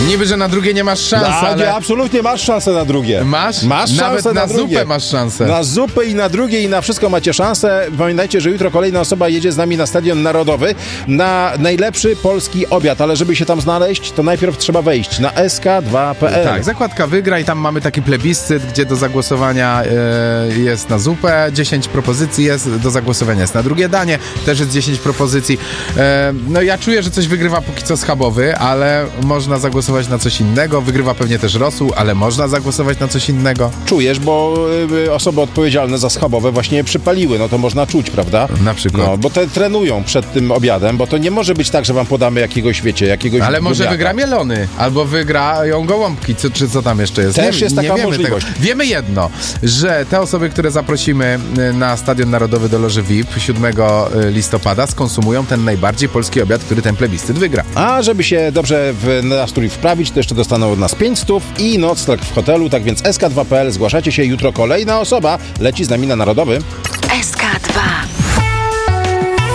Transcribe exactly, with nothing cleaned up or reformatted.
Niby, że na drugie nie masz szans, No, ale... nie, absolutnie masz szansę na drugie. Masz? Masz Nawet szansę na, na, drugie. zupę masz szansę. Na zupę i na drugie i na wszystko macie szansę. Pamiętajcie, że jutro kolejna osoba jedzie z nami na Stadion Narodowy na najlepszy polski obiad, ale żeby się tam znaleźć, to najpierw trzeba wejść na S K dwa kropka P L. Tak, zakładka wygra i tam mamy taki plebiscyt, gdzie do zagłosowania e, jest na zupę, dziesięć propozycji jest, do zagłosowania jest na drugie danie, też jest dziesięć propozycji. E, no ja czuję, że coś wygrywa póki co schabowy, ale można zagłosować na coś innego. Wygrywa pewnie też rosół, ale można zagłosować na coś innego. Czujesz, bo y, osoby odpowiedzialne za schabowe właśnie przypaliły, no to można czuć, prawda? Na przykład. No, bo te trenują przed tym obiadem, bo to nie może być tak, że wam podamy jakiegoś, wiecie, jakiegoś Ale może gumiaka. wygra mielony, albo wygrają gołąbki, czy, czy co tam jeszcze jest. Też nie, jest nie taka wiemy możliwość. Tego. Wiemy jedno, że te osoby, które zaprosimy na Stadion Narodowy do loży V I P siódmego listopada, skonsumują ten najbardziej polski obiad, który ten plebiscyt wygra. A żeby się dobrze w nastrój wprawić, to jeszcze dostaną od nas pięć stów i nocleg w hotelu, tak więc S K dwa kropka P L, zgłaszacie się, jutro kolejna osoba leci z nami na Narodowy. S K dwa.